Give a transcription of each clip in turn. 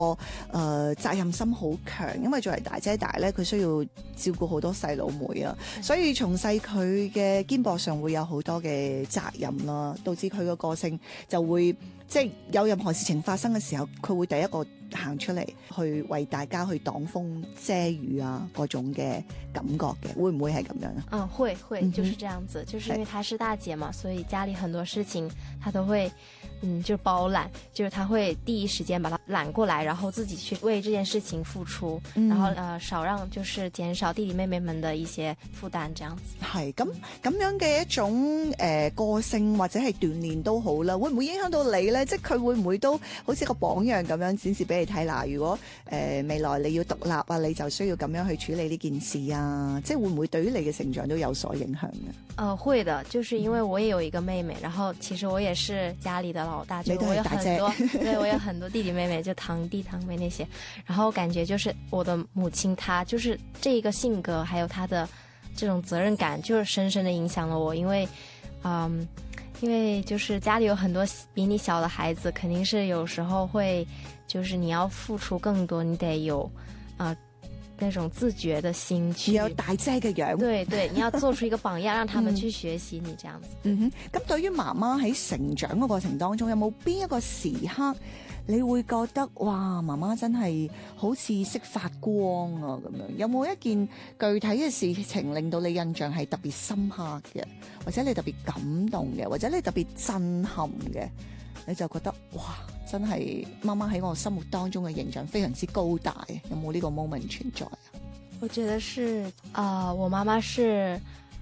責任心好強，因為作為大姐大咧，佢需要照顧好多細佬妹啊，所以從細佢嘅肩膊上會有好多嘅責任啦，導致佢嘅個性就會即係有任何事情發生嘅時候，佢會第一個行出嚟去為大家去擋風遮雨啊，嗰種嘅感覺嘅，會唔會係咁樣啊？ 嗯，會，就是這樣子，就是因為她是大姐嘛，所以家裏很多事情她都會就包攬，就是她會第一時間把她攬過來，然後自己去為這件事情付出，然後少讓就是減少弟弟妹妹們的一些負擔，這樣子。 係咁樣嘅一種個性或者係鍛鍊都好啦，會唔會影響到你咧？即係佢會唔會都好似個榜樣咁樣展示俾你睇嗱？如果未來你要獨立啊，你就需要咁樣去處理呢件事啊，即係會唔會對於你嘅成長都有所影響嘅？ 會的，就是因為我也有一個妹妹，然後其實我也是家裡的老大，就我有很多，對，我有很多弟弟妹妹，就堂弟堂妹那些，然後感覺就是我的母親她就是這一個性格，還有她的這種責任感，就是深深的影響了我，因為就是家裡有很多比你小的孩子，肯定是有時候會，就是你要付出更多，你得有那種自覺的心去， 有大姐嘅樣， 對，你要做出一個榜樣，讓他們去學習你這樣子。 咁對於媽媽喺成長嘅過程當中，有冇邊一個時刻你會覺得哇，媽媽真係好似識發光啊咁樣？有冇一件具體嘅事情令到你印象係特別深刻嘅，或者你特別感動嘅，或者你特別震撼嘅？你就覺得哇，真係媽媽喺我心目當中嘅形象非常之高大，有冇呢個 moment 存在啊？ 我覺得是我媽媽是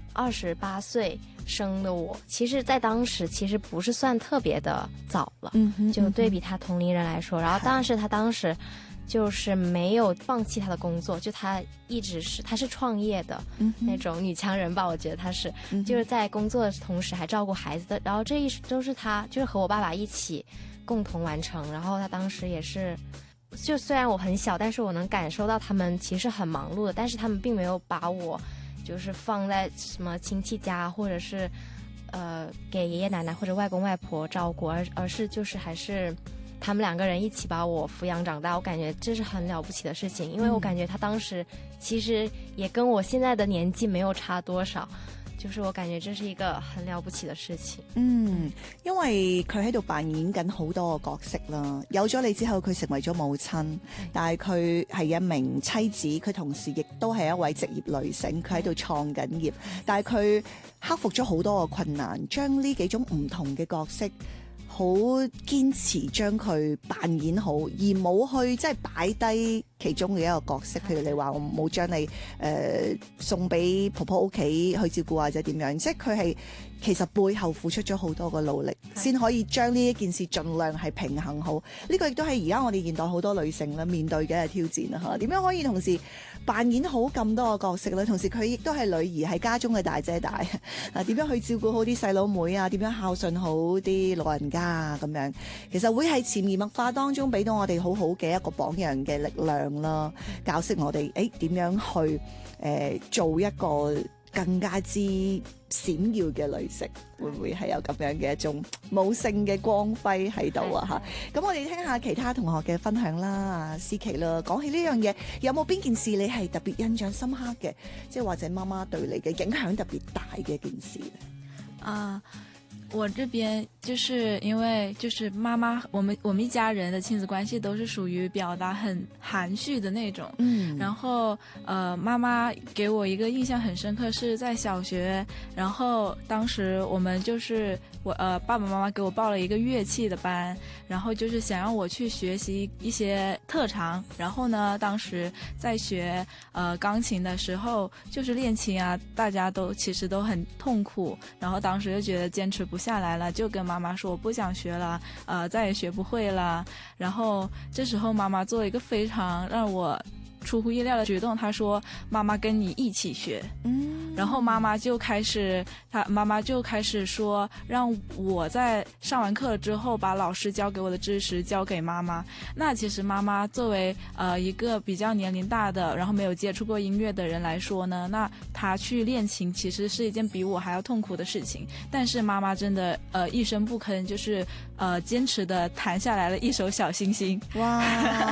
28歲生的我，其實在當時其實不是算特別的早了，就對比她同齡人來說，然後但是她當時就是沒有放棄她的工作，就她一直是她是創業的那種女強人吧，我覺得她是就是在工作的同時還照顧孩子的，然後這一都是她就是和我爸爸一起共同完成，然後她當時也是就雖然我很小，但是我能感受到他們其實很忙碌的，但是他們並沒有把我就是放在什麼親戚家，或者是給爺爺奶奶或者外公外婆照顧，而是就是還是他們兩個人一起把我撫養長大，我感覺這是很了不起的事情，因為我感覺他當時其實也跟我現在的年紀沒有差多少，就是我感覺這是一個很了不起的事情。 因為佢喺度扮演緊好多個角色啦，有咗你之後佢成為咗母親，但係佢係一名妻子，佢同時亦都係一位職業女性，佢喺度創緊業，但係佢克服咗好多個困難，將呢幾種唔同嘅角色好堅持將佢扮演好，而冇去即係擺低其中嘅一個角色。譬如你話我冇將你送俾婆婆屋企去照顧或者點樣，即係佢係其實背後付出咗好多個努力，先可以將呢一件事盡量係平衡好。呢個亦都係而家我哋現代好多女性咧面對嘅挑戰啦嚇。點樣可以同時扮演好咁多個角色咧？同時佢亦都係女兒，係家中嘅大姐大啊，點樣去照顧好啲細佬妹啊？點樣孝順好啲老人家啊？咁樣其實會係潛移默化當中俾到我哋好好嘅一個榜樣嘅力量啦，教識我哋點樣去做一個更加之閃耀嘅女性，會唔會係有咁樣嘅一種母性嘅光輝喺度啊？嚇！咁我哋聽下其他同學嘅分享啦，思琪啦，講起呢樣嘢，有冇邊件事你係特別印象深刻嘅？即係或者媽媽對你嘅影響特別大嘅一件事咧？ 我這邊就是因為就是媽媽，我們一家人的親子關係都是屬於表達很含蓄的那種。然後媽媽給我一個印象很深刻，是在小學，然後當時我們就是爸爸媽媽給我報了一個樂器的班，然後就是想讓我去學習一些特長。然後呢，當時在學鋼琴的時候，就是練琴啊，大家都其實都很痛苦，然後當時就覺得堅持不下來了，就跟媽媽說我不想學了，再也學不會了。然後這時候媽媽做了一個非常讓我出乎意料的舉動，她說媽媽跟你一起學。然後媽媽就開始說讓我在上完課之後把老師教給我的知識交給媽媽。那其實媽媽作為一個比較年齡大的，然後沒有接觸過音樂的人來說呢，那她去練琴其實是一件比我還要痛苦的事情，但是媽媽真的一聲不吭，就是堅持的彈下來了一首小星星。 哇